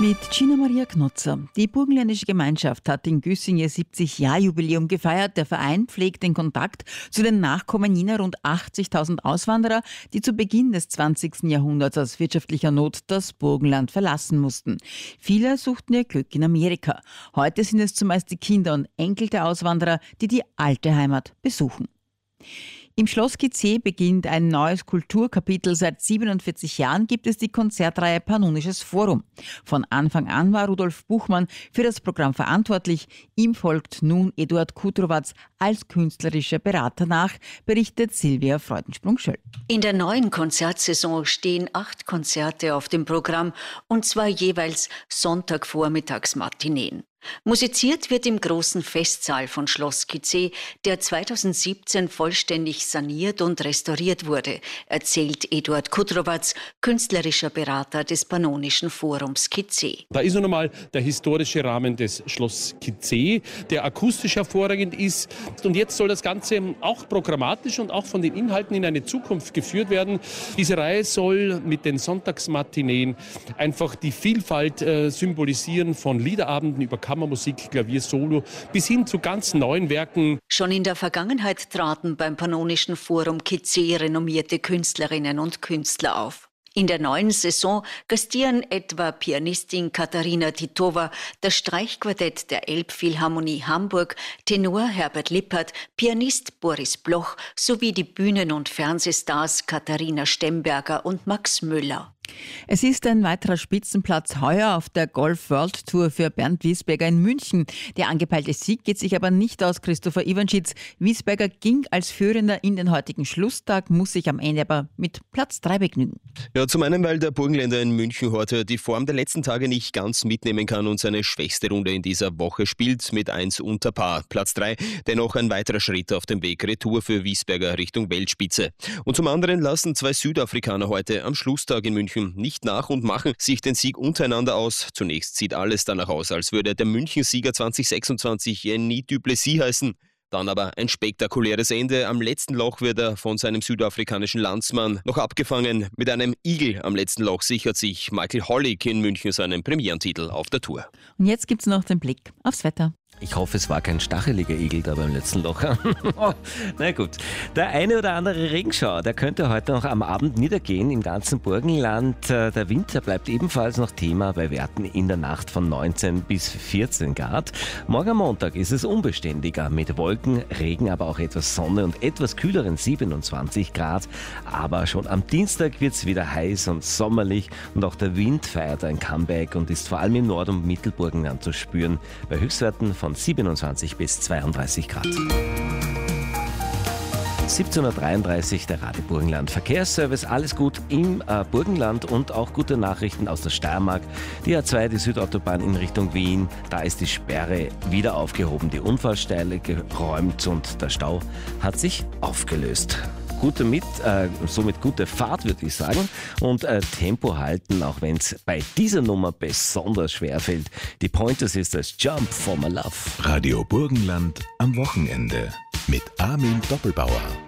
Mit Gina Maria Knotzer. Die burgenländische Gemeinschaft hat in Güssing ihr 70-Jahr-Jubiläum gefeiert. Der Verein pflegt den Kontakt zu den Nachkommen jener rund 80.000 Auswanderer, die zu Beginn des 20. Jahrhunderts aus wirtschaftlicher Not das Burgenland verlassen mussten. Viele suchten ihr Glück in Amerika. Heute sind es zumeist die Kinder und Enkel der Auswanderer, die die alte Heimat besuchen. Im Schloss Gizeh beginnt ein neues Kulturkapitel. Seit 47 Jahren gibt es die Konzertreihe Pannonisches Forum. Von Anfang an war Rudolf Buchmann für das Programm verantwortlich. Ihm folgt nun Eduard Kutrowatz als künstlerischer Berater nach, berichtet Silvia Freudensprung-Schöll. In der neuen Konzertsaison stehen 8 Konzerte auf dem Programm, und zwar jeweils Sonntagvormittagsmatineen. Musiziert wird im großen Festsaal von Schloss Gizeh, der 2017 vollständig saniert und restauriert wurde, erzählt Eduard Kutrowatz, künstlerischer Berater des Pannonischen Forums Gizeh. Da ist noch einmal der historische Rahmen des Schloss Gizeh, der akustisch hervorragend ist. Und jetzt soll das Ganze auch programmatisch und auch von den Inhalten in eine Zukunft geführt werden. Diese Reihe soll mit den Sonntagsmatineen einfach die Vielfalt symbolisieren, von Liederabenden über Kammermusik, Klavier, Solo bis hin zu ganz neuen Werken. Schon in der Vergangenheit traten beim Pannonischen Forum Gizeh renommierte Künstlerinnen und Künstler auf. In der neuen Saison gastieren etwa Pianistin Katharina Titova, das Streichquartett der Elbphilharmonie Hamburg, Tenor Herbert Lippert, Pianist Boris Bloch sowie die Bühnen- und Fernsehstars Katharina Stemberger und Max Müller. Es ist ein weiterer Spitzenplatz heuer auf der Golf World Tour für Bernd Wiesberger in München. Der angepeilte Sieg geht sich aber nicht aus. Christopher Iwanschitz. Wiesberger ging als Führender in den heutigen Schlusstag, muss sich am Ende aber mit Platz 3 begnügen. Ja, zum einen, weil der Burgenländer in München heute die Form der letzten Tage nicht ganz mitnehmen kann und seine schwächste Runde in dieser Woche spielt mit 1 unter Paar. Platz 3, dennoch ein weiterer Schritt auf dem Weg Retour für Wiesberger Richtung Weltspitze. Und zum anderen lassen 2 Südafrikaner heute am Schlusstag in München nicht nach und machen sich den Sieg untereinander aus. Zunächst sieht alles danach aus, als würde der Münchensieger 2026 Jenny Du Plessis heißen. Dann aber ein spektakuläres Ende. Am letzten Loch wird er von seinem südafrikanischen Landsmann noch abgefangen. Mit einem Igel am letzten Loch sichert sich Michael Hollig in München seinen Premierentitel auf der Tour. Und jetzt gibt's noch den Blick aufs Wetter. Ich hoffe, es war kein stacheliger Igel da beim letzten Loch. Na gut. Der eine oder andere Regenschauer, der könnte heute noch am Abend niedergehen im ganzen Burgenland. Der Winter bleibt ebenfalls noch Thema bei Werten in der Nacht von 19 bis 14 Grad. Morgen am Montag ist es unbeständiger mit Wolken, Regen, aber auch etwas Sonne und etwas kühleren 27 Grad. Aber schon am Dienstag wird es wieder heiß und sommerlich und auch der Wind feiert ein Comeback und ist vor allem im Nord- und Mittelburgenland zu spüren bei Höchstwerten von 27 bis 32 Grad. 17.33 Uhr, der Radio Burgenland Verkehrsservice. Alles gut im Burgenland und auch gute Nachrichten aus der Steiermark. Die A2, die Südautobahn in Richtung Wien, da ist die Sperre wieder aufgehoben, die Unfallstelle geräumt und der Stau hat sich aufgelöst. Somit gute Fahrt, würde ich sagen. Und Tempo halten, auch wenn es bei dieser Nummer besonders schwer fällt. Die Pointer Sisters, Jump for my Love. Radio Burgenland am Wochenende mit Armin Doppelbauer.